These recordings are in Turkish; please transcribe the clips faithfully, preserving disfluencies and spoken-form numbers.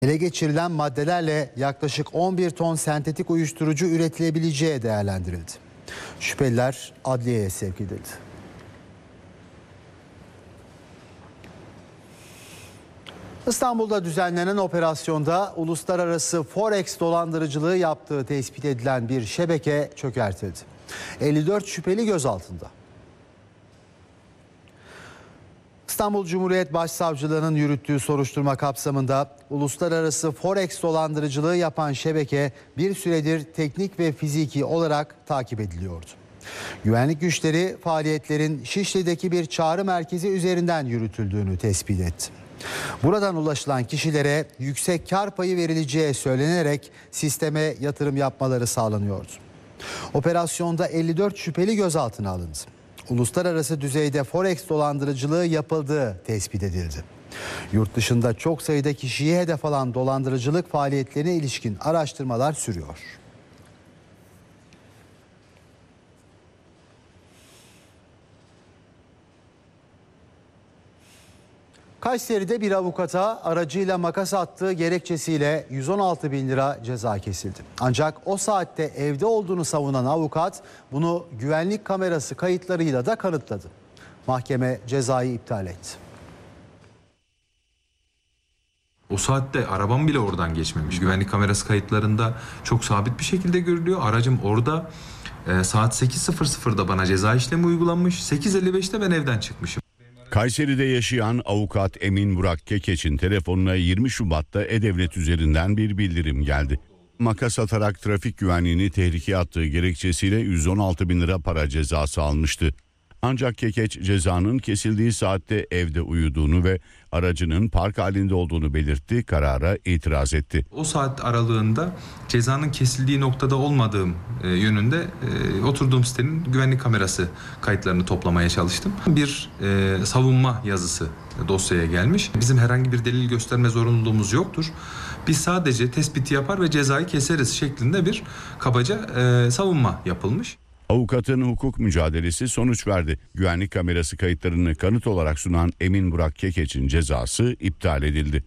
Ele geçirilen maddelerle yaklaşık on bir ton sentetik uyuşturucu üretilebileceği değerlendirildi. Şüpheliler adliyeye sevk edildi. İstanbul'da düzenlenen operasyonda uluslararası Forex dolandırıcılığı yaptığı tespit edilen bir şebeke çökertildi. elli dört şüpheli gözaltında. İstanbul Cumhuriyet Başsavcılığı'nın yürüttüğü soruşturma kapsamında uluslararası Forex dolandırıcılığı yapan şebeke bir süredir teknik ve fiziki olarak takip ediliyordu. Güvenlik güçleri faaliyetlerin Şişli'deki bir çağrı merkezi üzerinden yürütüldüğünü tespit etti. Buradan ulaşılan kişilere yüksek kar payı verileceği söylenerek sisteme yatırım yapmaları sağlanıyordu. Operasyonda elli dört şüpheli gözaltına alındı. Uluslararası düzeyde Forex dolandırıcılığı yapıldığı tespit edildi. Yurt dışında çok sayıda kişiyi hedef alan dolandırıcılık faaliyetlerine ilişkin araştırmalar sürüyor. Kayseri'de bir avukata aracıyla makas attığı gerekçesiyle yüz on altı bin lira ceza kesildi. Ancak o saatte evde olduğunu savunan avukat bunu güvenlik kamerası kayıtlarıyla da kanıtladı. Mahkeme cezayı iptal etti. O saatte arabam bile oradan geçmemiş. Güvenlik kamerası kayıtlarında çok sabit bir şekilde görülüyor. Aracım orada. E, saat sekiz sıfır sıfırda bana ceza işlemi uygulanmış. sekiz elli beşte ben evden çıkmışım. Kayseri'de yaşayan avukat Emin Burak Kekeç'in telefonuna yirmi Şubat'ta E-Devlet üzerinden bir bildirim geldi. Makas atarak trafik güvenliğini tehlikeye attığı gerekçesiyle yüz on altı bin lira para cezası almıştı. Ancak Kekeç cezanın kesildiği saatte evde uyuduğunu ve aracının park halinde olduğunu belirtti, karara itiraz etti. O saat aralığında cezanın kesildiği noktada olmadığım e, yönünde e, oturduğum sitenin güvenlik kamerası kayıtlarını toplamaya çalıştım. Bir e, savunma yazısı dosyaya gelmiş. Bizim herhangi bir delil gösterme zorunluluğumuz yoktur. Biz sadece tespiti yapar ve cezayı keseriz şeklinde bir kabaca e, savunma yapılmış. Avukatın hukuk mücadelesi sonuç verdi. Güvenlik kamerası kayıtlarını kanıt olarak sunan Emin Burak Kekeç'in cezası iptal edildi.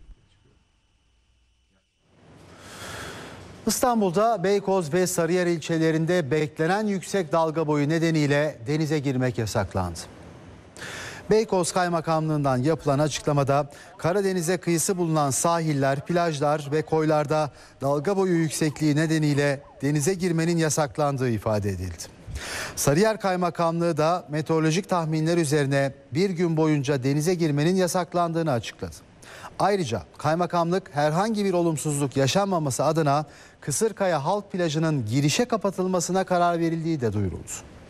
İstanbul'da Beykoz ve Sarıyer ilçelerinde beklenen yüksek dalga boyu nedeniyle denize girmek yasaklandı. Beykoz Kaymakamlığı'ndan yapılan açıklamada Karadeniz'e kıyısı bulunan sahiller, plajlar ve koylarda dalga boyu yüksekliği nedeniyle denize girmenin yasaklandığı ifade edildi. Sarıyer Kaymakamlığı da meteorolojik tahminler üzerine bir gün boyunca denize girmenin yasaklandığını açıkladı. Ayrıca kaymakamlık herhangi bir olumsuzluk yaşanmaması adına Kısırkaya Halk Plajı'nın girişe kapatılmasına karar verildiği de duyuruldu.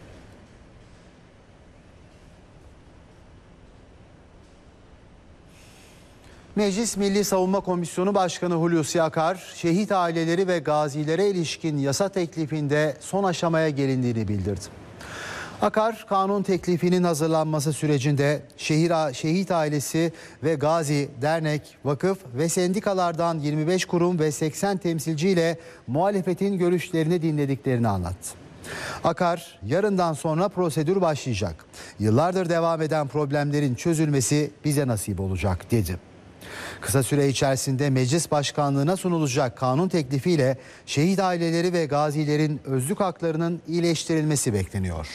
Meclis Milli Savunma Komisyonu Başkanı Hulusi Akar, şehit aileleri ve gazilere ilişkin yasa teklifinde son aşamaya gelindiğini bildirdi. Akar, kanun teklifinin hazırlanması sürecinde şehir, şehit ailesi ve gazi, dernek, vakıf ve sendikalardan yirmi beş kurum ve seksen temsilciyle muhalefetin görüşlerini dinlediklerini anlattı. Akar, yarından sonra prosedür başlayacak. Yıllardır devam eden problemlerin çözülmesi bize nasip olacak dedi. Kısa süre içerisinde meclis başkanlığına sunulacak kanun teklifiyle şehit aileleri ve gazilerin özlük haklarının iyileştirilmesi bekleniyor.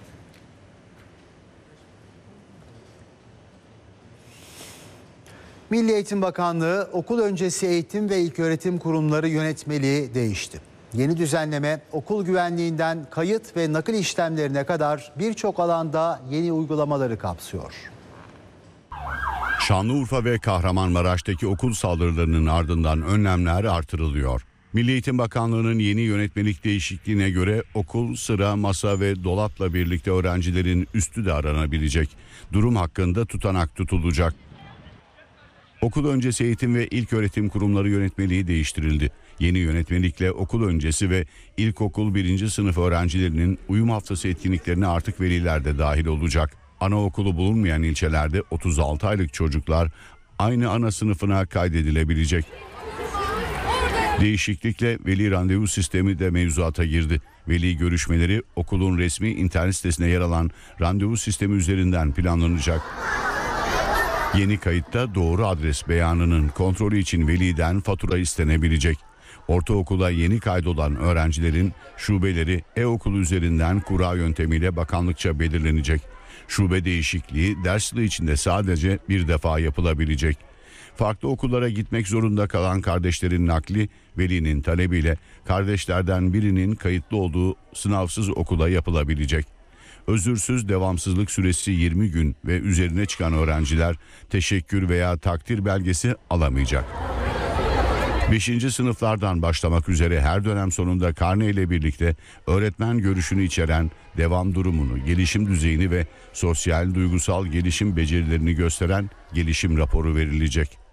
Milli Eğitim Bakanlığı okul öncesi eğitim ve ilköğretim kurumları yönetmeliği değişti. Yeni düzenleme okul güvenliğinden kayıt ve nakil işlemlerine kadar birçok alanda yeni uygulamaları kapsıyor. Şanlıurfa ve Kahramanmaraş'taki okul saldırılarının ardından önlemler artırılıyor. Milli Eğitim Bakanlığı'nın yeni yönetmelik değişikliğine göre okul, sıra, masa ve dolapla birlikte öğrencilerin üstü de aranabilecek. Durum hakkında tutanak tutulacak. Okul öncesi eğitim ve ilköğretim kurumları yönetmeliği değiştirildi. Yeni yönetmelikle okul öncesi ve ilkokul birinci sınıf öğrencilerinin uyum haftası etkinliklerine artık veliler de dahil olacak. Anaokulu bulunmayan ilçelerde otuz altı aylık çocuklar aynı ana sınıfına kaydedilebilecek. Değişiklikle veli randevu sistemi de mevzuata girdi. Veli görüşmeleri okulun resmi internet sitesine yer alan randevu sistemi üzerinden planlanacak. Yeni kayıtta doğru adres beyanının kontrolü için veliden fatura istenebilecek. Ortaokula yeni kaydolan öğrencilerin şubeleri e-okul üzerinden kura yöntemiyle bakanlıkça belirlenecek. Şube değişikliği ders yılı içinde sadece bir defa yapılabilecek. Farklı okullara gitmek zorunda kalan kardeşlerin nakli velinin talebiyle kardeşlerden birinin kayıtlı olduğu sınavsız okula yapılabilecek. Özürsüz devamsızlık süresi yirmi gün ve üzerine çıkan öğrenciler teşekkür veya takdir belgesi alamayacak. beşinci sınıflardan başlamak üzere her dönem sonunda karne ile birlikte öğretmen görüşünü içeren devam durumunu, gelişim düzeyini ve sosyal duygusal gelişim becerilerini gösteren gelişim raporu verilecek.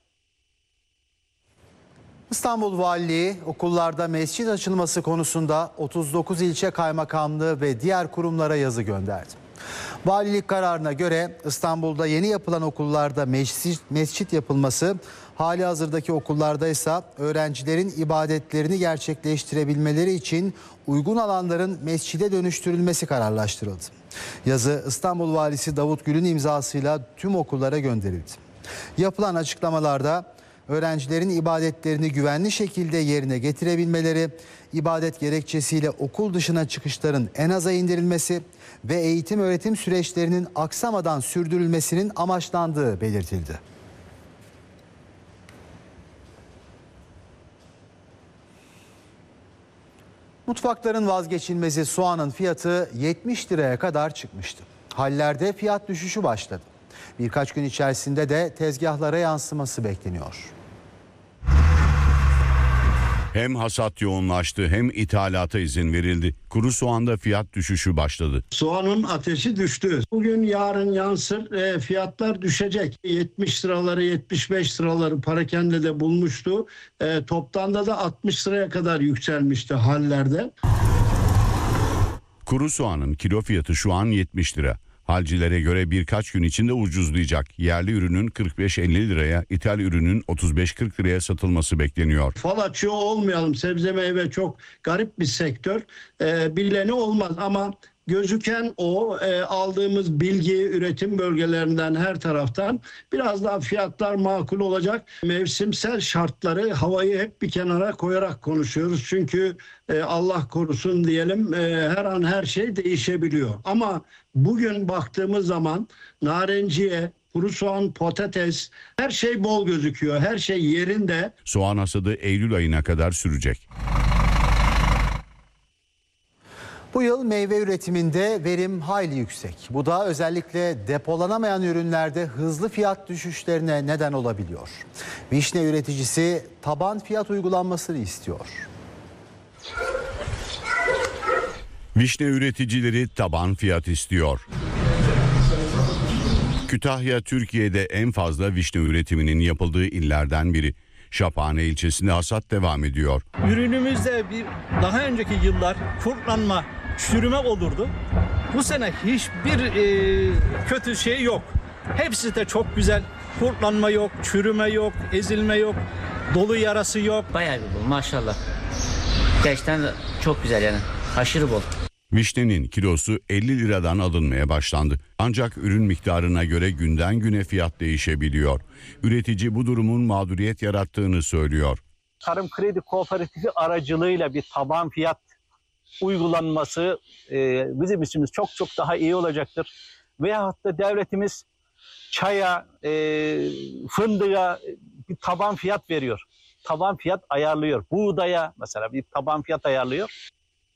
İstanbul Valiliği okullarda mescit açılması konusunda otuz dokuz ilçe kaymakamlığı ve diğer kurumlara yazı gönderdi. Valilik kararına göre İstanbul'da yeni yapılan okullarda mescit, mescit yapılması, hali hazırdaki okullarda ise öğrencilerin ibadetlerini gerçekleştirebilmeleri için uygun alanların mescide dönüştürülmesi kararlaştırıldı. Yazı İstanbul Valisi Davut Gül'ün imzasıyla tüm okullara gönderildi. Yapılan açıklamalarda öğrencilerin ibadetlerini güvenli şekilde yerine getirebilmeleri, ibadet gerekçesiyle okul dışına çıkışların en aza indirilmesi ve eğitim öğretim süreçlerinin aksamadan sürdürülmesinin amaçlandığı belirtildi. Mutfakların vazgeçilmezi soğanın fiyatı yetmiş liraya kadar çıkmıştı. Hallerde fiyat düşüşü başladı. Birkaç gün içerisinde de tezgahlara yansıması bekleniyor. Hem hasat yoğunlaştı hem ithalata izin verildi. Kuru soğanda fiyat düşüşü başladı. Soğanın ateşi düştü. Bugün yarın yansır, e, fiyatlar düşecek. yetmiş liraları yetmiş beş liraları parakende de bulmuştu. E, toptanda da altmış liraya kadar yükselmişti hallerde. Kuru soğanın kilo fiyatı şu an yetmiş lira. Halcilere göre birkaç gün içinde ucuzlayacak. Yerli ürünün kırk beş elli liraya, ithal ürünün otuz beş kırk liraya satılması bekleniyor. Fal açıyor olmayalım. Sebze meyve çok garip bir sektör. Ee, bileni olmaz ama gözüken o e, aldığımız bilgi üretim bölgelerinden her taraftan biraz daha fiyatlar makul olacak. Mevsimsel şartları havayı hep bir kenara koyarak konuşuyoruz. Çünkü e, Allah korusun diyelim e, her an her şey değişebiliyor. Ama bugün baktığımız zaman narenciye, kuru soğan, patates her şey bol gözüküyor. Her şey yerinde. Soğan hasadı Eylül ayına kadar sürecek. Bu yıl meyve üretiminde verim hayli yüksek. Bu da özellikle depolanamayan ürünlerde hızlı fiyat düşüşlerine neden olabiliyor. Vişne üreticisi taban fiyat uygulanmasını istiyor. Vişne üreticileri taban fiyat istiyor. Kütahya Türkiye'de en fazla vişne üretiminin yapıldığı illerden biri. Şaphane ilçesinde hasat devam ediyor. Ürünümüzde bir daha önceki yıllar kurtlanma, çürüme olurdu. Bu sene hiçbir e, kötü şey yok. Hepsi de çok güzel. Kurtlanma yok, çürüme yok, ezilme yok, dolu yarası yok. Bayağı bir bol maşallah. Gerçekten çok güzel yani. Aşırı bol. Vişnenin kilosu elli liradan alınmaya başlandı. Ancak ürün miktarına göre günden güne fiyat değişebiliyor. Üretici bu durumun mağduriyet yarattığını söylüyor. Tarım Kredi Kooperatifi aracılığıyla bir taban fiyat uygulanması e, bizim için çok çok daha iyi olacaktır. Veyahut da devletimiz çaya, e, fındığa bir taban fiyat veriyor. Taban fiyat ayarlıyor. Buğdaya mesela bir taban fiyat ayarlıyor.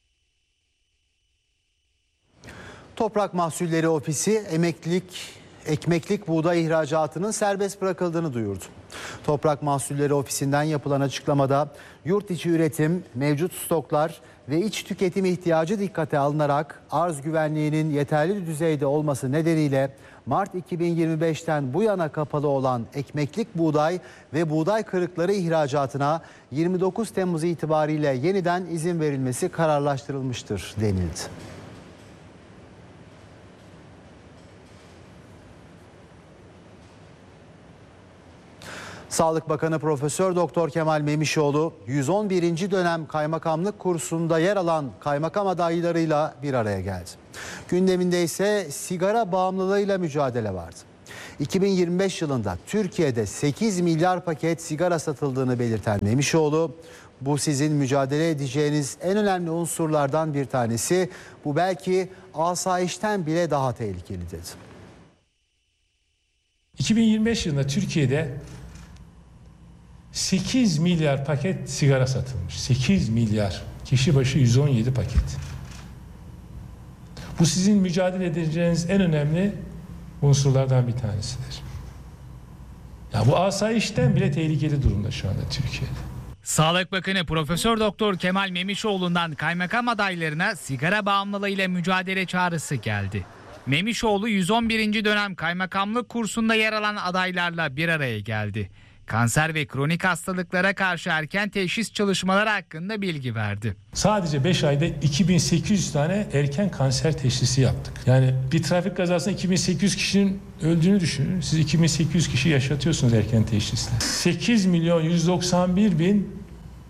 Toprak Mahsulleri Ofisi emeklilik, ekmeklik buğday ihracatının serbest bırakıldığını duyurdu. Toprak Mahsulleri Ofisi'nden yapılan açıklamada yurt içi üretim, mevcut stoklar ve iç tüketim ihtiyacı dikkate alınarak arz güvenliğinin yeterli düzeyde olması nedeniyle Mart iki bin yirmi beşten bu yana kapalı olan ekmeklik buğday ve buğday kırıkları ihracatına yirmi dokuz Temmuz itibariyle yeniden izin verilmesi kararlaştırılmıştır denildi. Sağlık Bakanı Profesör Doktor Kemal Memişoğlu yüz on birinci dönem kaymakamlık kursunda yer alan kaymakam adaylarıyla bir araya geldi. Gündeminde ise sigara bağımlılığıyla mücadele vardı. iki bin yirmi beş yılında Türkiye'de sekiz milyar paket sigara satıldığını belirten Memişoğlu, bu sizin mücadele edeceğiniz en önemli unsurlardan bir tanesi. Bu belki asayişten bile daha tehlikeli dedi. iki bin yirmi beş yılında Türkiye'de sekiz milyar paket sigara satılmış. sekiz milyar. Kişi başı yüz on yedi paket. Bu sizin mücadele edeceğiniz en önemli unsurlardan bir tanesidir. Ya bu asayişten bile tehlikeli durumda şu anda Türkiye'de. Sağlık Bakanı Profesör Doktor Kemal Memişoğlu'ndan kaymakam adaylarına sigara bağımlılığıyla mücadele çağrısı geldi. Memişoğlu yüz on birinci dönem kaymakamlık kursunda yer alan adaylarla bir araya geldi. Kanser ve kronik hastalıklara karşı erken teşhis çalışmaları hakkında bilgi verdi. Sadece beş ayda iki bin sekiz yüz tane erken kanser teşhisi yaptık. Yani bir trafik kazasında iki bin sekiz yüz kişinin öldüğünü düşünün. Siz iki bin sekiz yüz kişi yaşatıyorsunuz erken teşhisle. sekiz milyon yüz doksan bir bin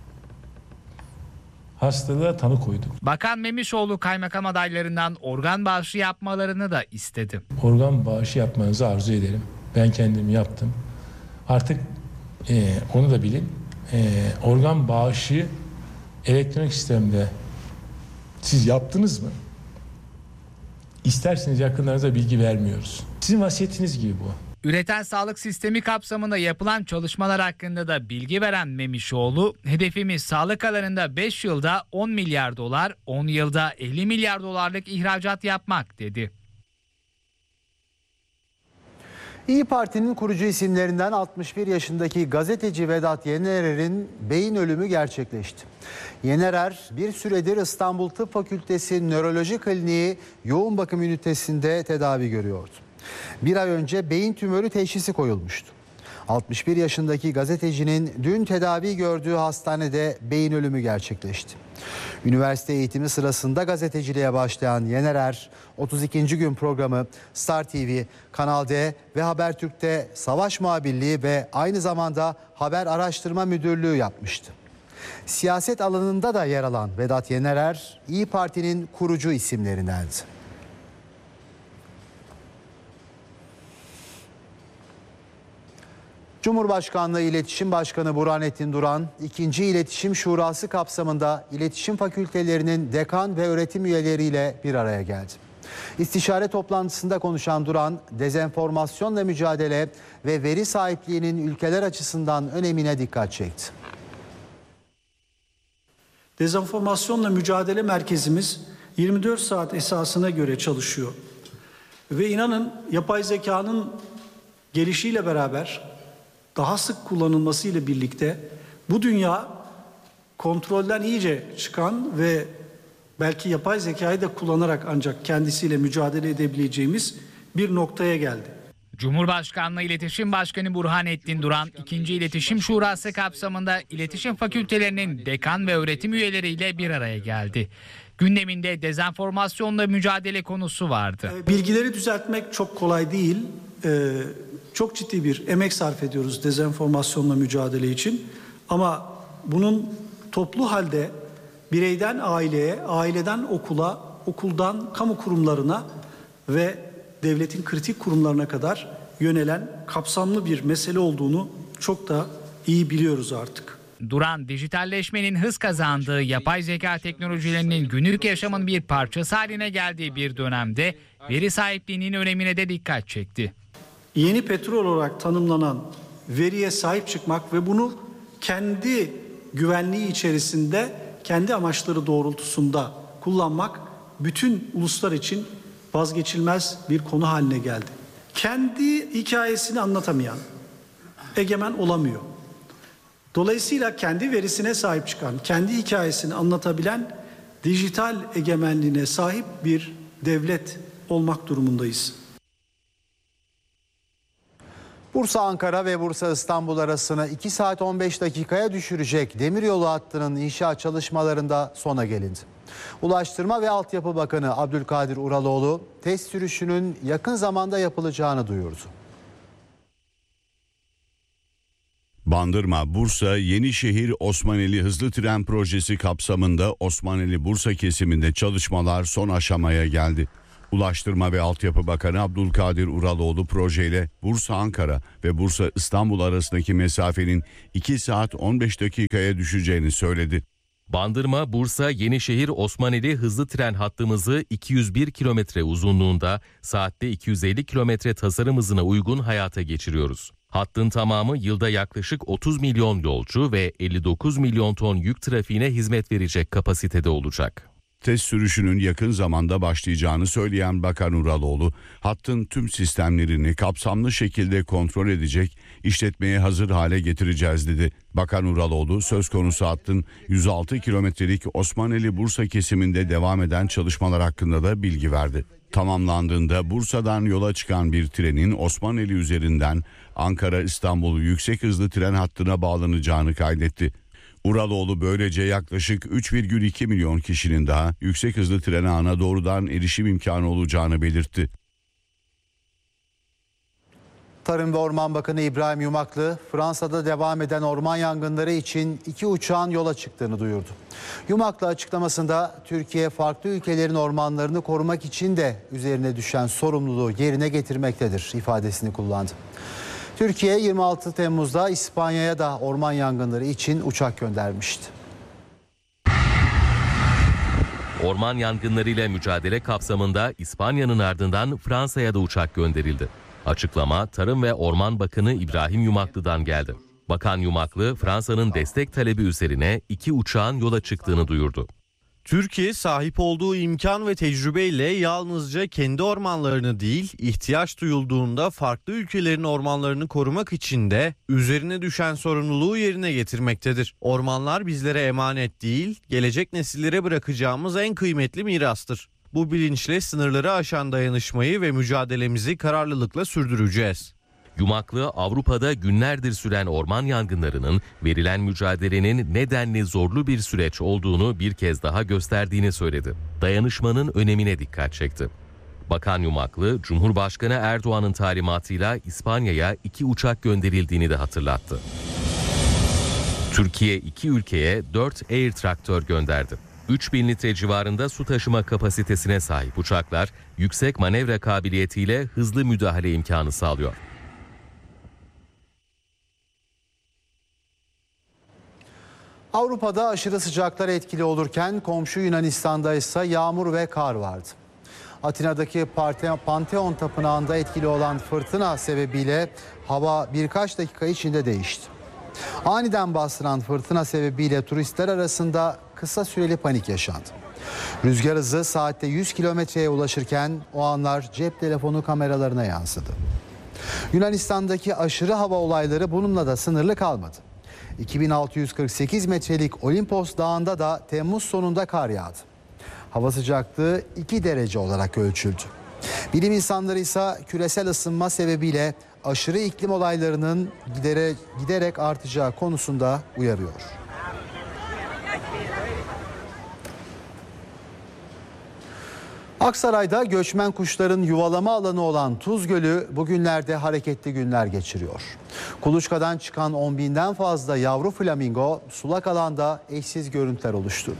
hastalığa tanı koyduk. Bakan Memişoğlu kaymakam adaylarından organ bağışı yapmalarını da istedi. Organ bağışı yapmanızı arzu ederim. Ben kendim yaptım. Artık e, onu da bilin. E, organ bağışı elektronik sistemde siz yaptınız mı? İsterseniz yakınlarınıza bilgi vermiyoruz. Sizin vasiyetiniz gibi bu. Üreten sağlık sistemi kapsamında yapılan çalışmalar hakkında da bilgi veren Memişoğlu, hedefimiz sağlık alanında beş yılda on milyar dolar, on yılda elli milyar dolarlık ihracat yapmak dedi. İYİ Parti'nin kurucu isimlerinden altmış bir yaşındaki gazeteci Vedat Yenerer'in beyin ölümü gerçekleşti. Yenerer bir süredir İstanbul Tıp Fakültesi Nöroloji Kliniği yoğun bakım ünitesinde tedavi görüyordu. Bir ay önce beyin tümörü teşhisi koyulmuştu. altmış bir yaşındaki gazetecinin dün tedavi gördüğü hastanede beyin ölümü gerçekleşti. Üniversite eğitimi sırasında gazeteciliğe başlayan Yenerer, otuz ikinci gün programı Star T V, Kanal D ve Habertürk'te savaş muhabirliği ve aynı zamanda haber araştırma müdürlüğü yapmıştı. Siyaset alanında da yer alan Vedat Yenerer, İYİ Parti'nin kurucu isimlerindendi. Cumhurbaşkanlığı İletişim Başkanı Burhanettin Duran, ikinci İletişim Şurası kapsamında iletişim fakültelerinin dekan ve öğretim üyeleriyle bir araya geldi. İstişare toplantısında konuşan Duran, dezenformasyonla mücadele ve veri sahipliğinin ülkeler açısından önemine dikkat çekti. Dezenformasyonla mücadele merkezimiz yirmi dört saat esasına göre çalışıyor. Ve inanın yapay zekanın gelişiyle beraber daha sık kullanılmasıyla birlikte bu dünya kontrolden iyice çıkan ve belki yapay zekayı da kullanarak ancak kendisiyle mücadele edebileceğimiz bir noktaya geldi. Cumhurbaşkanlığı İletişim Başkanı Burhanettin Duran, ikinci İletişim Şurası kapsamında iletişim fakültelerinin dekan ve öğretim üyeleriyle bir araya geldi. Gündeminde dezenformasyonla mücadele konusu vardı. Bilgileri düzeltmek çok kolay değil. Ee, çok ciddi bir emek sarf ediyoruz dezenformasyonla mücadele için. Ama bunun toplu halde bireyden aileye, aileden okula, okuldan kamu kurumlarına ve devletin kritik kurumlarına kadar yönelen kapsamlı bir mesele olduğunu çok da iyi biliyoruz artık. Duran, dijitalleşmenin hız kazandığı yapay zeka teknolojilerinin günlük yaşamın bir parçası haline geldiği bir dönemde veri sahipliğinin önemine de dikkat çekti. Yeni petrol olarak tanımlanan veriye sahip çıkmak ve bunu kendi güvenliği içerisinde, kendi amaçları doğrultusunda kullanmak bütün uluslar için vazgeçilmez bir konu haline geldi. Kendi hikayesini anlatamayan egemen olamıyor. Dolayısıyla kendi verisine sahip çıkan, kendi hikayesini anlatabilen dijital egemenliğine sahip bir devlet olmak durumundayız. Bursa-Ankara ve Bursa-İstanbul arasını iki saat on beş dakikaya düşürecek demiryolu hattının inşaat çalışmalarında sona gelindi. Ulaştırma ve Altyapı Bakanı Abdülkadir Uraloğlu test sürüşünün yakın zamanda yapılacağını duyurdu. Bandırma, Bursa, Yenişehir Osmaneli Hızlı Tren Projesi kapsamında Osmaneli-Bursa kesiminde çalışmalar son aşamaya geldi. Ulaştırma ve Altyapı Bakanı Abdülkadir Uraloğlu projeyle Bursa-Ankara ve Bursa-İstanbul arasındaki mesafenin iki saat on beş dakikaya düşeceğini söyledi. Bandırma, Bursa, Yenişehir, Osmaneli hızlı tren hattımızı iki yüz bir kilometre uzunluğunda saatte iki yüz elli kilometre tasarım hızına uygun hayata geçiriyoruz. Hattın tamamı yılda yaklaşık otuz milyon yolcu ve elli dokuz milyon ton yük trafiğine hizmet verecek kapasitede olacak. Test sürüşünün yakın zamanda başlayacağını söyleyen Bakan Uraloğlu, hattın tüm sistemlerini kapsamlı şekilde kontrol edecek, işletmeye hazır hale getireceğiz dedi. Bakan Uraloğlu, söz konusu hattın yüz altı kilometrelik Osmaneli-Bursa kesiminde devam eden çalışmalar hakkında da bilgi verdi. Tamamlandığında Bursa'dan yola çıkan bir trenin Osmaneli üzerinden Ankara-İstanbul yüksek hızlı tren hattına bağlanacağını kaydetti. Uraloğlu böylece yaklaşık üç virgül iki milyon kişinin daha yüksek hızlı tren ağına doğrudan erişim imkanı olacağını belirtti. Tarım ve Orman Bakanı İbrahim Yumaklı, Fransa'da devam eden orman yangınları için iki uçağın yola çıktığını duyurdu. Yumaklı açıklamasında Türkiye farklı ülkelerin ormanlarını korumak için de üzerine düşen sorumluluğu yerine getirmektedir ifadesini kullandı. Türkiye yirmi altı Temmuz'da İspanya'ya da orman yangınları için uçak göndermişti. Orman yangınlarıyla mücadele kapsamında İspanya'nın ardından Fransa'ya da uçak gönderildi. Açıklama Tarım ve Orman Bakanı İbrahim Yumaklı'dan geldi. Bakan Yumaklı, Fransa'nın destek talebi üzerine iki uçağın yola çıktığını duyurdu. Türkiye sahip olduğu imkan ve tecrübeyle yalnızca kendi ormanlarını değil, ihtiyaç duyulduğunda farklı ülkelerin ormanlarını korumak için de üzerine düşen sorumluluğu yerine getirmektedir. Ormanlar bizlere emanet değil, gelecek nesillere bırakacağımız en kıymetli mirastır. Bu bilinçle sınırları aşan dayanışmayı ve mücadelemizi kararlılıkla sürdüreceğiz. Yumaklı, Avrupa'da günlerdir süren orman yangınlarının verilen mücadelenin nedenli zorlu bir süreç olduğunu bir kez daha gösterdiğini söyledi. Dayanışmanın önemine dikkat çekti. Bakan Yumaklı, Cumhurbaşkanı Erdoğan'ın talimatıyla İspanya'ya iki uçak gönderildiğini de hatırlattı. Türkiye iki ülkeye dört Air traktör gönderdi. üç bin litre civarında su taşıma kapasitesine sahip uçaklar, yüksek manevra kabiliyetiyle hızlı müdahale imkanı sağlıyor. Avrupa'da aşırı sıcaklar etkili olurken komşu Yunanistan'da ise yağmur ve kar vardı. Atina'daki Pantheon Tapınağı'nda etkili olan fırtına sebebiyle hava birkaç dakika içinde değişti. Aniden bastıran fırtına sebebiyle turistler arasında kısa süreli panik yaşandı. Rüzgar hızı saatte yüz kilometreye ulaşırken o anlar cep telefonu kameralarına yansıdı. Yunanistan'daki aşırı hava olayları bununla da sınırlı kalmadı. iki bin altı yüz kırk sekiz metrelik Olimpos Dağı'nda da Temmuz sonunda kar yağdı. Hava sıcaklığı iki derece olarak ölçüldü. Bilim insanları ise küresel ısınma sebebiyle aşırı iklim olaylarının gidere, giderek artacağı konusunda uyarıyor. Aksaray'da göçmen kuşların yuvalama alanı olan Tuz Gölü bugünlerde hareketli günler geçiriyor. Kuluçkadan çıkan on binden fazla yavru flamingo sulak alanda eşsiz görüntüler oluşturdu.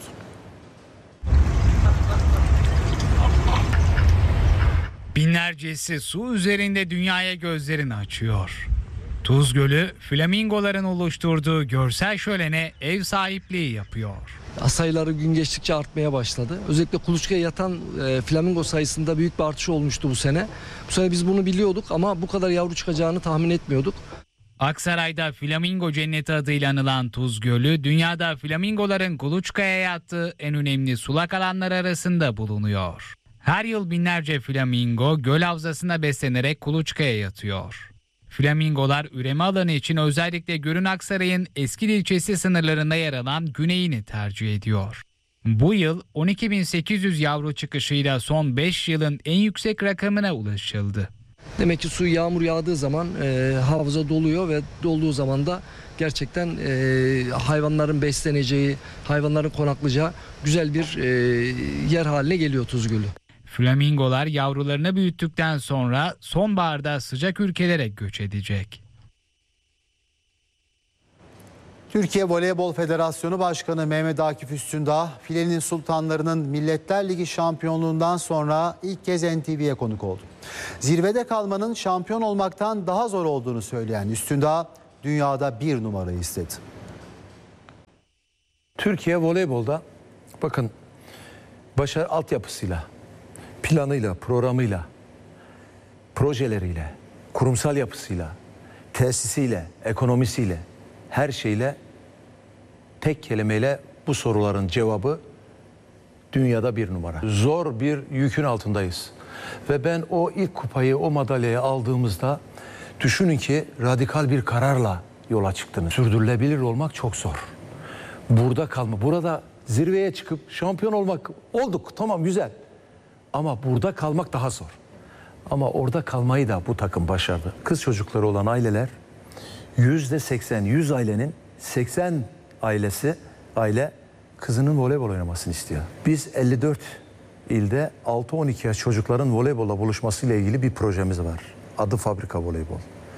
Binlercesi su üzerinde dünyaya gözlerini açıyor. Tuz Gölü, flamingoların oluşturduğu görsel şölene ev sahipliği yapıyor. Sayıları gün geçtikçe artmaya başladı. Özellikle kuluçkaya yatan e, flamingo sayısında büyük bir artış olmuştu bu sene. Bu sene biz bunu biliyorduk ama bu kadar yavru çıkacağını tahmin etmiyorduk. Aksaray'da Flamingo Cenneti adıyla anılan Tuz Gölü, dünyada flamingoların kuluçkaya yattığı en önemli sulak alanlar arasında bulunuyor. Her yıl binlerce flamingo göl havzasında beslenerek kuluçkaya yatıyor. Flamingolar üreme alanı için özellikle Görün Aksaray'ın Eskil ilçesi sınırlarında yer alan güneyini tercih ediyor. Bu yıl on iki bin sekiz yüz yavru çıkışıyla son beş yılın en yüksek rakamına ulaşıldı. Demek ki su yağmur yağdığı zaman e, havza doluyor ve dolduğu zaman da gerçekten e, hayvanların besleneceği, hayvanların konaklayacağı güzel bir e, yer haline geliyor Tuz Gölü. Flamingolar yavrularını büyüttükten sonra sonbaharda sıcak ülkelere göç edecek. Türkiye Voleybol Federasyonu Başkanı Mehmet Akif Üstündağ, filenin sultanlarının Milletler Ligi şampiyonluğundan sonra ilk kez N T V'ye konuk oldu. Zirvede kalmanın şampiyon olmaktan daha zor olduğunu söyleyen Üstündağ, dünyada bir numarayı istedi. Türkiye voleybolda bakın başarı altyapısıyla, planıyla, programıyla, projeleriyle, kurumsal yapısıyla, tesisiyle, ekonomisiyle, her şeyle tek kelimeyle bu soruların cevabı dünyada bir numara. Zor bir yükün altındayız. Ve ben o ilk kupayı, o madalyayı aldığımızda düşünün ki radikal bir kararla yola çıktınız. Sürdürülebilir olmak çok zor. Burada kalma, burada zirveye çıkıp şampiyon olmak olduk, tamam güzel. Ama burada kalmak daha zor. Ama orada kalmayı da bu takım başardı. Kız çocukları olan aileler yüzde seksen, yüz ailenin seksen ailesi, aile kızının voleybol oynamasını istiyor. Biz elli dört ilde altı on iki yaş çocukların voleybolla buluşmasıyla ilgili bir projemiz var. Adı Fabrika Voleybol.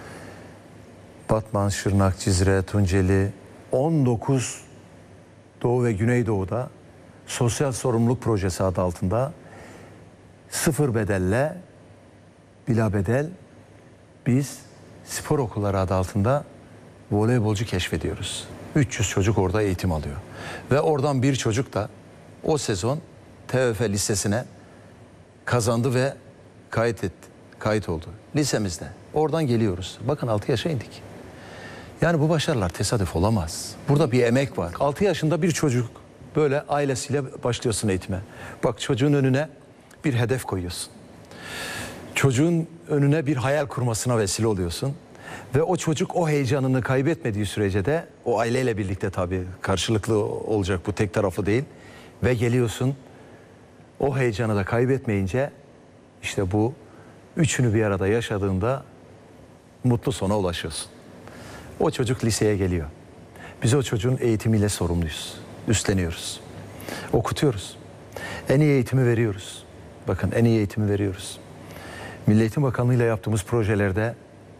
Batman, Şırnak, Cizre, Tunceli, on dokuz Doğu ve Güneydoğu'da sosyal sorumluluk projesi adı altında sıfır bedelle, bila bedel biz spor okulları adı altında voleybolcu keşfediyoruz. üç yüz çocuk orada eğitim alıyor. Ve oradan bir çocuk da o sezon T V F Lisesi'ne kazandı ve kayıt etti. Kayıt oldu. Lisemizde. Oradan geliyoruz. Bakın altı yaşa indik. Yani bu başarılar tesadüf olamaz. Burada bir emek var. altı yaşında bir çocuk böyle ailesiyle başlıyorsun eğitime. Bak çocuğun önüne bir hedef koyuyorsun. Çocuğun önüne bir hayal kurmasına vesile oluyorsun. Ve o çocuk o heyecanını kaybetmediği sürece de o aileyle birlikte tabii karşılıklı olacak, bu tek taraflı değil. Ve geliyorsun o heyecanı da kaybetmeyince işte bu üçünü bir arada yaşadığında mutlu sona ulaşıyorsun. O çocuk liseye geliyor. Biz o çocuğun eğitimiyle sorumluyuz. Üstleniyoruz. Okutuyoruz. En iyi eğitimi veriyoruz. Bakın en iyi eğitimi veriyoruz. Milli Eğitim Bakanlığı ile yaptığımız projelerde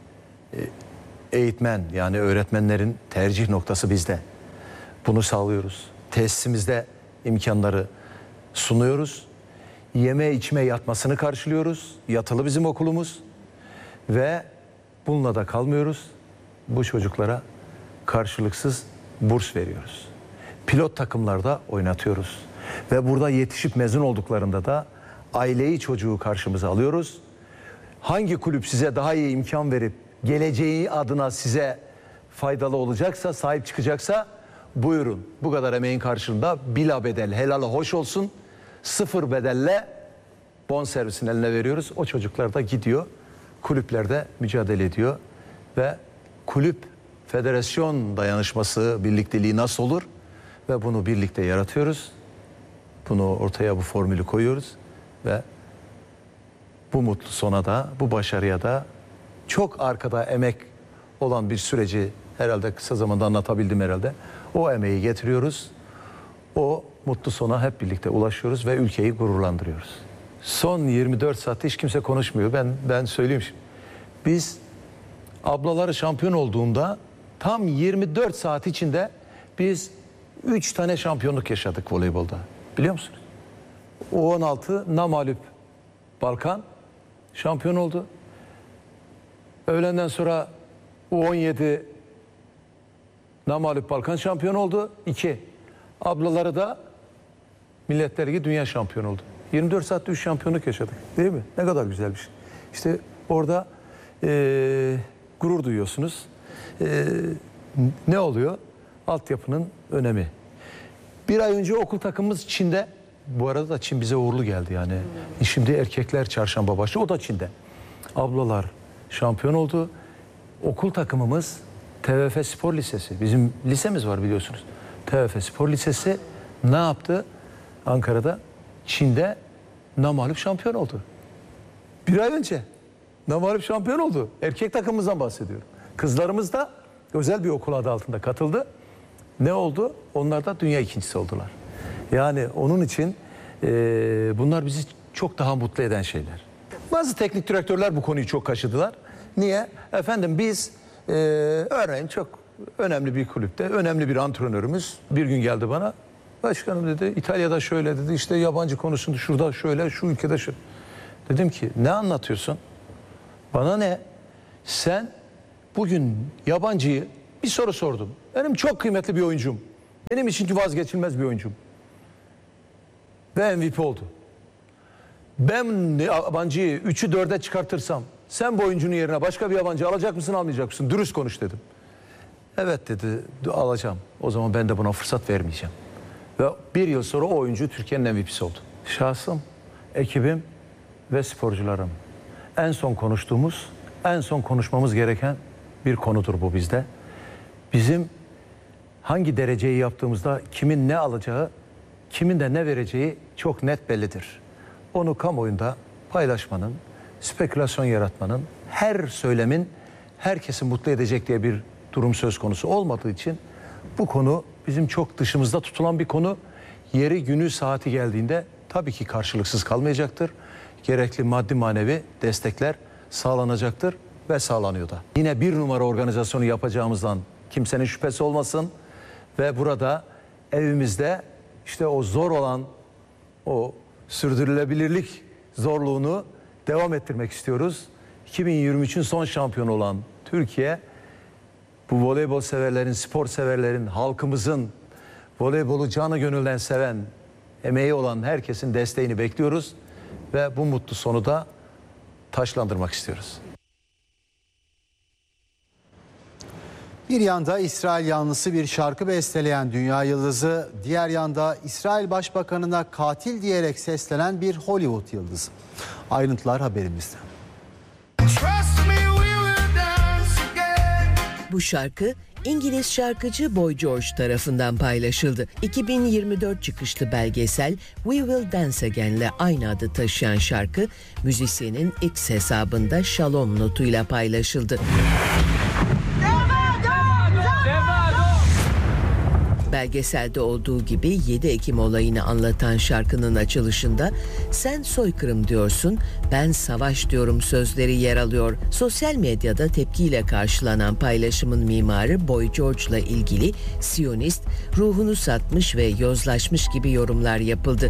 eğitmen yani öğretmenlerin tercih noktası bizde. Bunu sağlıyoruz. Tesisimizde imkanları sunuyoruz. Yeme içme yatmasını karşılıyoruz. Yatılı bizim okulumuz. Ve bununla da kalmıyoruz. Bu çocuklara karşılıksız burs veriyoruz. Pilot takımlarda oynatıyoruz. Ve burada yetişip mezun olduklarında da aileyi çocuğu karşımıza alıyoruz. Hangi kulüp size daha iyi imkan verip geleceği adına size faydalı olacaksa, sahip çıkacaksa buyurun. Bu kadar emeğin karşılığında bila bedel, helal hoş olsun. Sıfır bedelle bonservisin eline veriyoruz. O çocuklar da gidiyor. Kulüplerde mücadele ediyor. Ve kulüp, federasyon dayanışması, birlikteliği nasıl olur? Ve bunu birlikte yaratıyoruz. Bunu ortaya bu formülü koyuyoruz. Ve bu mutlu sona da, bu başarıya da çok arkada emek olan bir süreci herhalde kısa zamanda anlatabildim herhalde. O emeği getiriyoruz. O mutlu sona hep birlikte ulaşıyoruz ve ülkeyi gururlandırıyoruz. Son yirmi dört saatte hiç kimse konuşmuyor. Ben ben söyleyeyim şimdi. Biz ablaları şampiyon olduğunda tam yirmi dört saat içinde biz üç tane şampiyonluk yaşadık voleybolda. Biliyor musunuz? U on altı namağlup Balkan şampiyon oldu. Öğlenden sonra U on yedi namağlup Balkan şampiyon oldu. İki. Ablaları da Milletler Ligi dünya şampiyonu oldu. yirmi dört saatte üç şampiyonluk yaşadık. Değil mi? Ne kadar güzel bir şey. İşte orada e, gurur duyuyorsunuz. E, ne oluyor? Altyapının önemi. Bir ay önce okul takımımız Çin'de. Bu arada da Çin bize uğurlu geldi yani. Şimdi erkekler çarşamba başlıyor. O da Çin'de. Ablalar şampiyon oldu. Okul takımımız T V F Spor Lisesi. Bizim lisemiz var biliyorsunuz. T V F Spor Lisesi ne yaptı? Ankara'da, Çin'de namağlup şampiyon oldu. Bir ay önce namağlup şampiyon oldu. Erkek takımımızdan bahsediyorum. Kızlarımız da özel bir okul adı altında katıldı. Ne oldu? Onlar da dünya ikincisi oldular. Yani onun için e, bunlar bizi çok daha mutlu eden şeyler. Bazı teknik direktörler bu konuyu çok kaşıdılar. Niye? Efendim biz e, örneğin çok önemli bir kulüpte, önemli bir antrenörümüz bir gün geldi bana. Başkanım dedi, İtalya'da şöyle dedi, işte yabancı konusunda şurada şöyle, şu ülkede şu. Dedim ki ne anlatıyorsun? Bana ne? Sen bugün yabancıyı bir soru sordum. Benim çok kıymetli bir oyuncum. Benim için vazgeçilmez bir oyuncum. Ve M V P oldu. Ben yabancıyı üçü dörde çıkartırsam sen bu oyuncunun yerine başka bir yabancı alacak mısın, almayacak mısın? Dürüst konuş dedim. Evet dedi, alacağım. O zaman ben de buna fırsat vermeyeceğim. Ve bir yıl sonra o oyuncu Türkiye'nin M V P'si oldu. Şahsım, ekibim ve sporcularım. En son konuştuğumuz, en son konuşmamız gereken bir konudur bu bizde. Bizim hangi dereceyi yaptığımızda kimin ne alacağı, kimin de ne vereceği çok net bellidir. Onu kamuoyunda paylaşmanın, spekülasyon yaratmanın, her söylemin herkesi mutlu edecek diye bir durum söz konusu olmadığı için bu konu bizim çok dışımızda tutulan bir konu. Yeri, günü, saati geldiğinde tabii ki karşılıksız kalmayacaktır. Gerekli maddi manevi destekler sağlanacaktır ve sağlanıyor da. Yine bir numara organizasyonu yapacağımızdan kimsenin şüphesi olmasın ve burada evimizde işte o zor olan o sürdürülebilirlik zorluğunu devam ettirmek istiyoruz. iki bin yirmi üçün son şampiyonu olan Türkiye, bu voleybol severlerin, spor severlerin, halkımızın voleybolu canı gönülden seven, emeği olan herkesin desteğini bekliyoruz ve bu mutlu sonu da taşlandırmak istiyoruz. Bir yanda İsrail yanlısı bir şarkı besteleyen dünya yıldızı, diğer yanda İsrail Başbakanı'na katil diyerek seslenen bir Hollywood yıldızı. Ayrıntılar haberimizde. Bu şarkı İngiliz şarkıcı Boy George tarafından paylaşıldı. iki bin yirmi dört çıkışlı belgesel We Will Dance Again'le aynı adı taşıyan şarkı müzisyenin X hesabında Shalom notuyla paylaşıldı. Belgeselde olduğu gibi yedi Ekim olayını anlatan şarkının açılışında "Sen soykırım diyorsun, ben savaş diyorum" sözleri yer alıyor. Sosyal medyada tepkiyle karşılanan paylaşımın mimarı Boy George'la ilgili Siyonist, ruhunu satmış ve yozlaşmış gibi yorumlar yapıldı.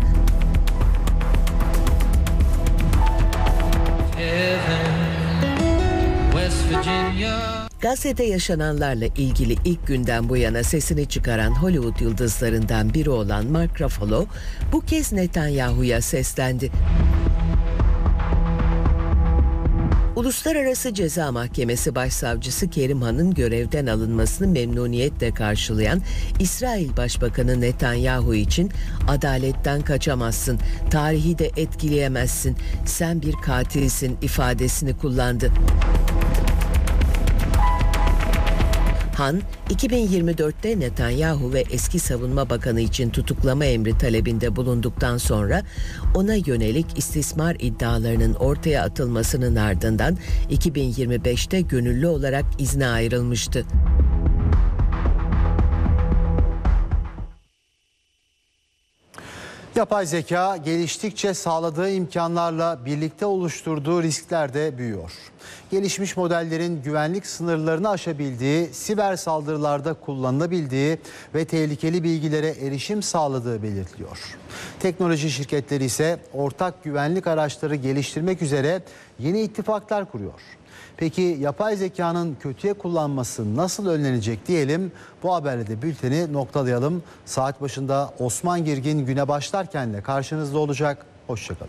Gazze'de yaşananlarla ilgili ilk günden bu yana sesini çıkaran Hollywood yıldızlarından biri olan Mark Ruffalo bu kez Netanyahu'ya seslendi. Uluslararası Ceza Mahkemesi Başsavcısı Kerim Han'ın görevden alınmasını memnuniyetle karşılayan İsrail Başbakanı Netanyahu için "Adaletten kaçamazsın, tarihi de etkileyemezsin, sen bir katilsin" ifadesini kullandı. Han, iki bin yirmi dörtte Netanyahu ve eski savunma bakanı için tutuklama emri talebinde bulunduktan sonra ona yönelik istismar iddialarının ortaya atılmasının ardından iki bin yirmi beşte gönüllü olarak izne ayrılmıştı. Yapay zeka geliştikçe sağladığı imkanlarla birlikte oluşturduğu riskler de büyüyor. Gelişmiş modellerin güvenlik sınırlarını aşabildiği, siber saldırılarda kullanılabildiği ve tehlikeli bilgilere erişim sağladığı belirtiliyor. Teknoloji şirketleri ise ortak güvenlik araçları geliştirmek üzere yeni ittifaklar kuruyor. Peki yapay zekanın kötüye kullanması nasıl önlenecek diyelim. Bu haberle de bülteni noktalayalım. Saat başında Osman Girgin güne başlarken de karşınızda olacak. Hoşçakalın.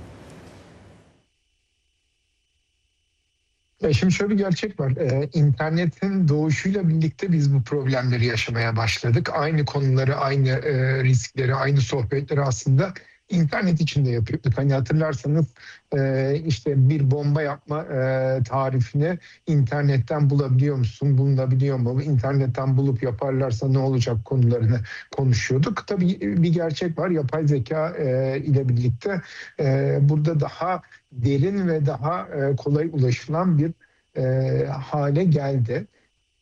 Şimdi şöyle bir gerçek var. Ee, internetin doğuşuyla birlikte biz bu problemleri yaşamaya başladık. Aynı konuları, aynı e, riskleri, aynı sohbetleri aslında internet içinde yapıyorduk. Hani hatırlarsanız e, işte bir bomba yapma e, tarifini internetten bulabiliyor musun, bulunabiliyor mu? İnternetten bulup yaparlarsa ne olacak konularını konuşuyorduk. Tabii bir gerçek var. Yapay zeka e, ile birlikte e, burada daha derin ve daha e, kolay ulaşılan bir e, hale geldi.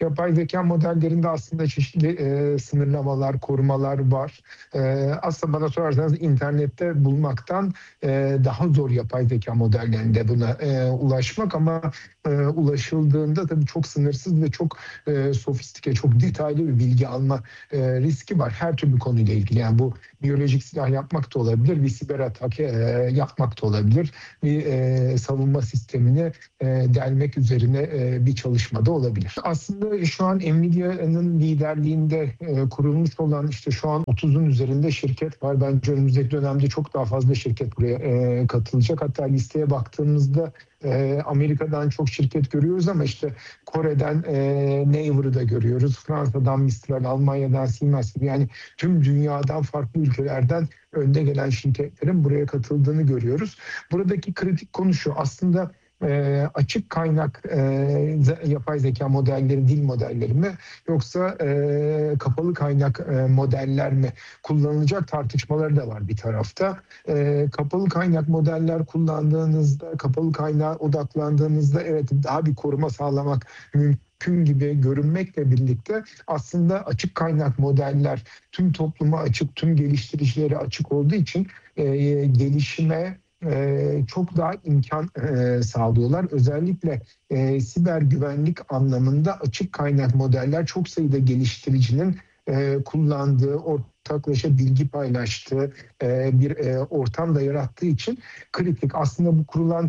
yapay zeka modellerinde aslında çeşitli e, sınırlamalar, korumalar var. E, aslında bana sorarsanız internette bulmaktan e, daha zor yapay zeka modellerinde buna e, ulaşmak, ama e, ulaşıldığında tabii çok sınırsız ve çok e, sofistike, çok detaylı bir bilgi alma e, riski var. Her türlü konuyla ilgili. Yani bu biyolojik silah yapmak da olabilir, bir siber atak e, yapmak da olabilir, bir e, savunma sistemini e, delmek üzerine e, bir çalışma da olabilir. Aslında şu an Nvidia'nın liderliğinde e, kurulmuş olan işte şu an otuzun üzerinde şirket var. Bence önümüzdeki dönemde çok daha fazla şirket buraya e, katılacak. Hatta listeye baktığımızda e, Amerika'dan çok şirket görüyoruz, ama işte Kore'den e, Naver'ı da görüyoruz. Fransa'dan Mistral, Almanya'dan Siemens gibi, yani tüm dünyadan farklı ülkelerden önde gelen şirketlerin buraya katıldığını görüyoruz. Buradaki kritik konu şu: aslında e, açık kaynak e, yapay zeka modelleri, dil modelleri mi, yoksa e, kapalı kaynak e, modeller mi kullanılacak tartışmaları da var bir tarafta. E, kapalı kaynak modeller kullandığınızda, kapalı kaynağa odaklandığınızda evet daha bir koruma sağlamak mümkün gibi görünmekle birlikte aslında açık kaynak modeller tüm topluma açık, tüm geliştiricilere açık olduğu için e, gelişime e, çok daha imkan e, sağlıyorlar. Özellikle e, siber güvenlik anlamında açık kaynak modeller çok sayıda geliştiricinin e, kullandığı, ortaklaşa bilgi paylaştığı e, bir e, ortam da yarattığı için kritik. Aslında bu kurulan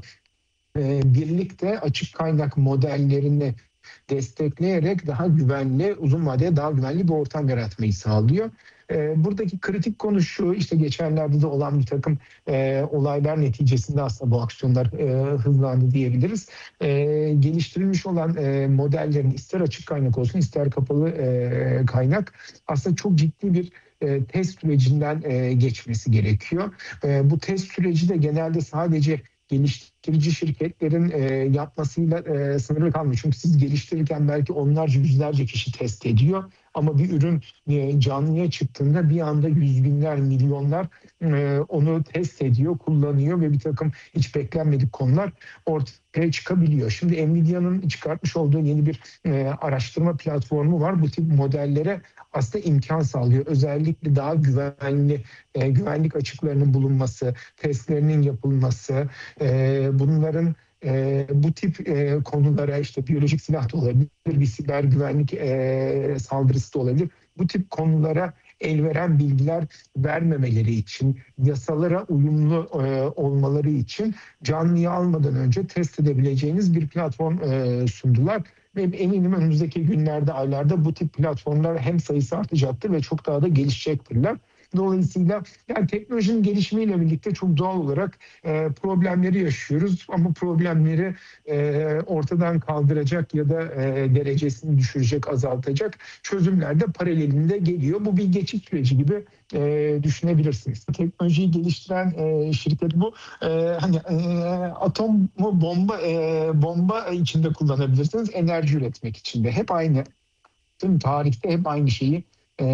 e, birlikte açık kaynak modellerini destekleyerek daha güvenli, uzun vadede daha güvenli bir ortam yaratmayı sağlıyor. E, buradaki kritik konu şu: işte geçenlerde de olan bir takım e, olaylar neticesinde aslında bu aksiyonlar e, hızlandı diyebiliriz. E, geliştirilmiş olan e, modellerin ister açık kaynak olsun ister kapalı e, kaynak aslında çok ciddi bir e, test sürecinden e, geçmesi gerekiyor. E, bu test süreci de genelde sadece geliştirici şirketlerin e, yapmasıyla e, sınırlı kalmıyor. Çünkü siz geliştirirken belki onlarca, yüzlerce kişi test ediyor. Ama bir ürün e, canlıya çıktığında bir anda yüz binler, milyonlar e, onu test ediyor, kullanıyor ve bir takım hiç beklenmedik konular ortaya çıkabiliyor. Şimdi Nvidia'nın çıkartmış olduğu yeni bir e, araştırma platformu var. Bu tip modellere aslında imkan sağlıyor. Özellikle daha güvenli, e, güvenlik açıklarının bulunması, testlerinin yapılması, e, bunların e, bu tip e, konulara, işte biyolojik silah da olabilir, bir siber güvenlik e, saldırısı da olabilir. Bu tip konulara el veren bilgiler vermemeleri için, yasalara uyumlu e, olmaları için canlıya almadan önce test edebileceğiniz bir platform e, sundular. Ve eminim önümüzdeki günlerde, aylarda bu tip platformlar hem sayısı artacaktır ve çok daha da gelişecektirler. Dolayısıyla yani teknolojinin gelişimiyle birlikte çok doğal olarak e, problemleri yaşıyoruz, ama problemleri e, ortadan kaldıracak ya da e, derecesini düşürecek, azaltacak çözümler de paralelinde geliyor. Bu bir geçiş süreci gibi e, düşünebilirsiniz. Teknolojiyi geliştiren e, şirket bu. E, hani e, atom mu bomba e, bomba içinde kullanabilirsiniz, enerji üretmek için de hep aynı. Tüm tarihte hep aynı şeyi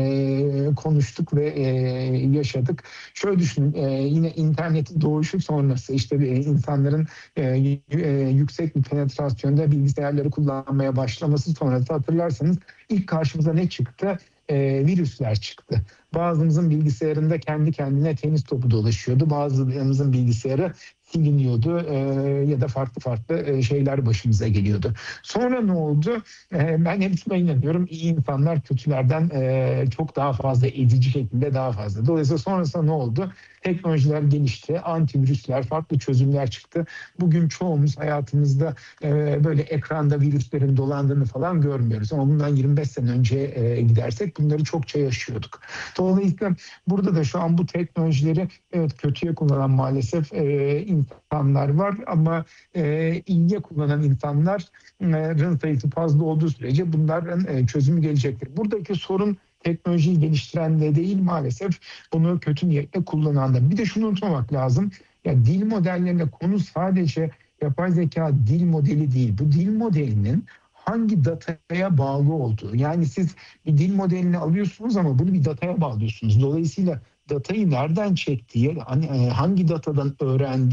E, konuştuk ve e, yaşadık. Şöyle düşünün, e, yine internetin doğuşu sonrası işte e, insanların e, e, yüksek bir penetrasyonda bilgisayarları kullanmaya başlaması sonrası hatırlarsanız ilk karşımıza ne çıktı? E, virüsler çıktı. Bazımızın bilgisayarında kendi kendine tenis topu dolaşıyordu. Bazılarımızın bilgisayarı siliniyordu e, ya da farklı farklı e, şeyler başımıza geliyordu. Sonra ne oldu? E, ben hep şuna inanıyorum. İyi insanlar kötülerden e, çok daha fazla, edici şekilde daha fazla. Dolayısıyla sonrasında ne oldu? Teknolojiler gelişti, antivirüsler, farklı çözümler çıktı. Bugün çoğumuz hayatımızda e, böyle ekranda virüslerin dolandığını falan görmüyoruz. Ama bundan yirmi beş sene önce e, gidersek bunları çokça yaşıyorduk. Dolayısıyla burada da şu an bu teknolojileri evet kötüye kullanan maalesef e, insanlar var, ama e, iyiye kullanan insanların sayısı fazla olduğu sürece bunların e, çözümü gelecektir. Buradaki sorun teknolojiyi geliştiren de değil maalesef, bunu kötü niyetle kullanan da. Bir de şunu unutmamak lazım. Ya dil modellerine konu sadece yapay zeka dil modeli değil. Bu dil modelinin hangi dataya bağlı olduğu. Yani siz bir dil modelini alıyorsunuz ama bunu bir dataya bağlıyorsunuz. Dolayısıyla datayı nereden çektiği, hangi datadan öğrendiği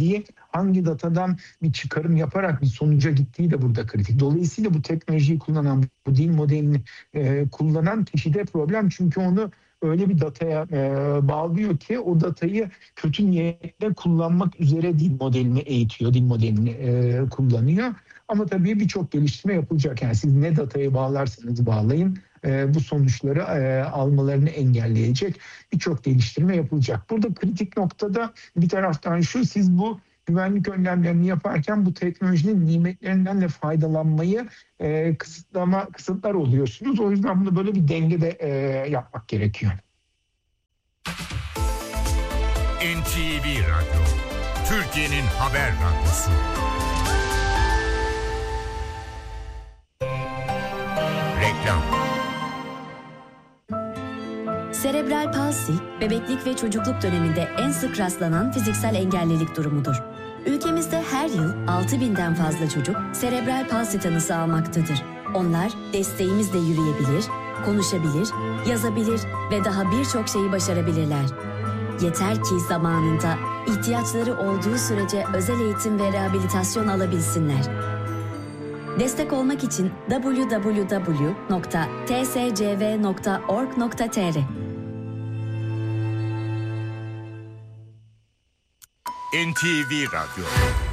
hangi datadan bir çıkarım yaparak bir sonuca gittiği de burada kritik. Dolayısıyla bu teknolojiyi kullanan, bu dil modelini e, kullanan kişide problem, çünkü onu öyle bir dataya e, bağlıyor ki o datayı kötü niyetle kullanmak üzere dil modelini eğitiyor, dil modelini e, kullanıyor. Ama tabii birçok geliştirme yapılacak. Yani siz ne datayı bağlarsanız bağlayın e, bu sonuçları e, almalarını engelleyecek birçok geliştirme yapılacak. Burada kritik noktada bir taraftan şu: siz bu güvenlik önlemlerini yaparken bu teknolojinin nimetlerinden de faydalanmayı e, kısıtlama kısıtlar oluyorsunuz. O yüzden bunu böyle bir dengede e, yapmak gerekiyor. N T V Radyo, Türkiye'nin haber radyosu. Reklam. Serebral palsi, bebeklik ve çocukluk döneminde en sık rastlanan fiziksel engellilik durumudur. Ülkemizde her yıl altı binden fazla çocuk serebral palsi tanısı almaktadır. Onlar desteğimizle yürüyebilir, konuşabilir, yazabilir ve daha birçok şeyi başarabilirler. Yeter ki zamanında, ihtiyaçları olduğu sürece özel eğitim ve rehabilitasyon alabilsinler. Destek olmak için double-u double-u double-u nokta t s c v nokta org nokta t r. N T V Radyo,